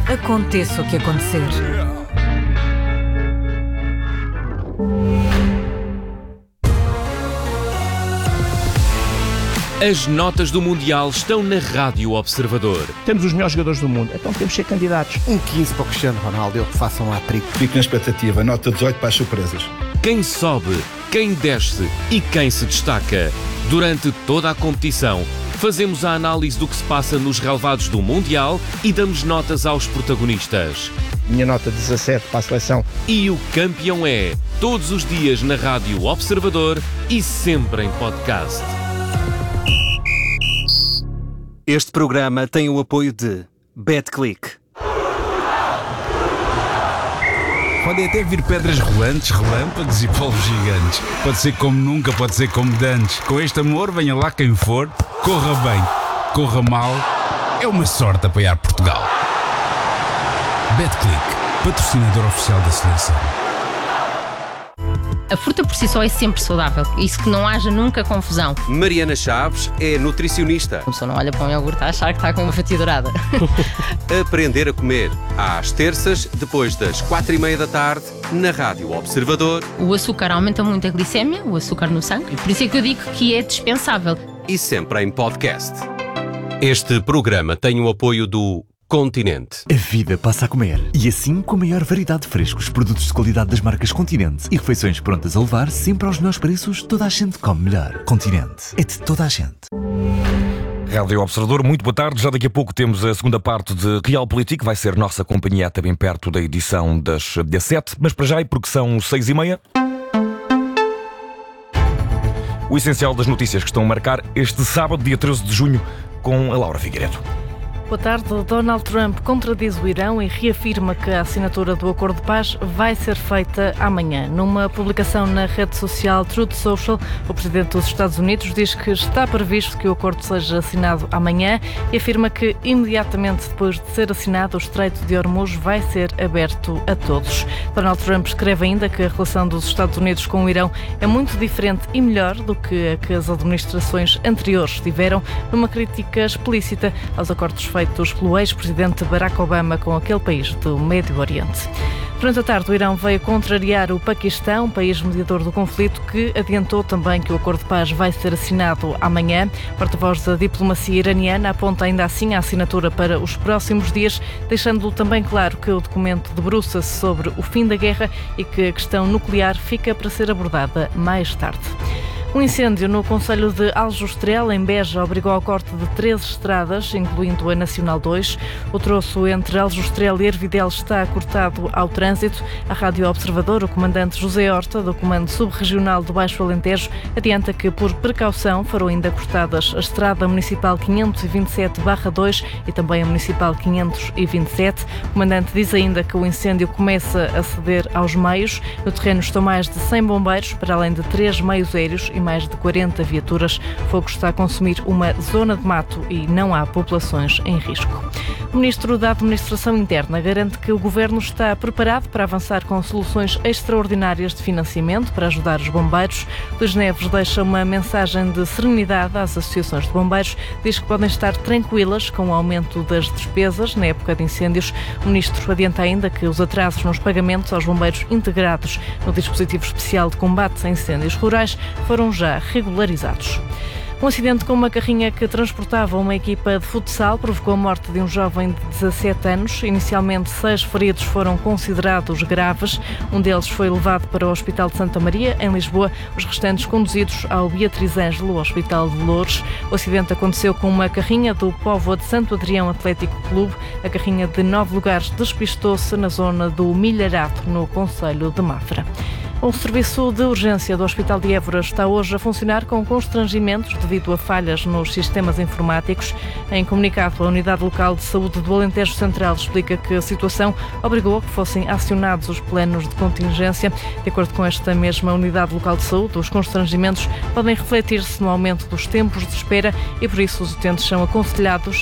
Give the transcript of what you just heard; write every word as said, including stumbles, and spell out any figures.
Aconteça o que acontecer. As notas do Mundial estão na Rádio Observador. Temos os melhores jogadores do mundo, então temos que ser candidatos. Um quinze para o Cristiano Ronaldo, eu que faço um hat-trick. Fico na expectativa, nota dezoito para as surpresas. Quem sobe, quem desce e quem se destaca. Durante toda a competição, fazemos a análise do que se passa nos relevados do Mundial e damos notas aos protagonistas. Minha nota dezassete para a seleção. E o campeão é, todos os dias na Rádio Observador e sempre em podcast. Este programa tem o apoio de BetClick. Podem até vir pedras rolantes, relâmpagos e polvos gigantes. Pode ser como nunca, pode ser como dantes. Com este amor, venha lá quem for, corra bem, corra mal. É uma sorte apoiar Portugal. BetClick, patrocinador oficial da seleção. A fruta por si só é sempre saudável, isso que não haja nunca confusão. Mariana Chaves é nutricionista. A pessoa não olha para um iogurte a achar que está com uma fatia dourada. Aprender a comer, às terças, depois das quatro e meia da tarde, na Rádio Observador. O açúcar aumenta muito a glicémia, o açúcar no sangue, por isso é que eu digo que é dispensável. E sempre em podcast. Este programa tem o apoio do Continente. A vida passa a comer. E assim, com a maior variedade de frescos, produtos de qualidade das marcas Continente e refeições prontas a levar, sempre aos melhores preços, toda a gente come melhor. Continente. É de toda a gente. Rádio Observador, muito boa tarde. Já daqui a pouco temos a segunda parte de Real Político. Vai ser nossa companhia até bem perto da edição das dezessete. Mas para já, porque são seis e meia... o essencial das notícias que estão a marcar este sábado, dia treze de junho, com a Laura Figueiredo. Boa tarde. Donald Trump contradiz o Irão e reafirma que a assinatura do acordo de paz vai ser feita amanhã. Numa publicação na rede social Truth Social, o presidente dos Estados Unidos diz que está previsto que o acordo seja assinado amanhã e afirma que imediatamente depois de ser assinado o Estreito de Hormuz vai ser aberto a todos. Donald Trump escreve ainda que a relação dos Estados Unidos com o Irão é muito diferente e melhor do que a que as administrações anteriores tiveram, numa crítica explícita aos acordos feitos feitos pelo ex-presidente Barack Obama com aquele país do Médio Oriente. Durante a tarde, o Irão veio contrariar o Paquistão, país mediador do conflito, que adiantou também que o acordo de paz vai ser assinado amanhã. O porta-voz da diplomacia iraniana aponta ainda assim a assinatura para os próximos dias, deixando também claro que o documento debruça-se sobre o fim da guerra e que a questão nuclear fica para ser abordada mais tarde. Um incêndio no concelho de Aljustrel, em Beja, obrigou ao corte de três estradas, incluindo a Nacional dois. O troço entre Aljustrel e Ervidel está cortado ao trânsito. A Rádio Observador, o comandante José Horta, do Comando Subregional do Baixo Alentejo, adianta que, por precaução, foram ainda cortadas a Estrada Municipal quinhentos e vinte e sete barra dois e também a Municipal quinhentos e vinte e sete. O comandante diz ainda que o incêndio começa a ceder aos meios. No terreno estão mais de cem bombeiros, para além de três meios aéreos e mais de quarenta viaturas. O fogo está a consumir uma zona de mato e não há populações em risco. O Ministro da Administração Interna garante que o Governo está preparado para avançar com soluções extraordinárias de financiamento para ajudar os bombeiros. Luís Neves deixa uma mensagem de serenidade às associações de bombeiros. Diz que podem estar tranquilas com o aumento das despesas na época de incêndios. O Ministro adianta ainda que os atrasos nos pagamentos aos bombeiros integrados no dispositivo especial de combate a incêndios rurais foram já regularizados. Um acidente com uma carrinha que transportava uma equipa de futsal provocou a morte de um jovem de dezassete anos. Inicialmente, seis feridos foram considerados graves. Um deles foi levado para o Hospital de Santa Maria, em Lisboa. Os restantes conduzidos ao Beatriz Ângelo, Hospital de Loures. O acidente aconteceu com uma carrinha do Póvoa de Santo Adrião Atlético Clube. A carrinha de nove lugares despistou-se na zona do Milharato, no concelho de Mafra. O serviço de urgência do Hospital de Évora está hoje a funcionar com constrangimentos devido a falhas nos sistemas informáticos. Em comunicado, a Unidade Local de Saúde do Alentejo Central explica que a situação obrigou a que fossem acionados os planos de contingência. De acordo com esta mesma Unidade Local de Saúde, os constrangimentos podem refletir-se no aumento dos tempos de espera e, por isso, os utentes são aconselhados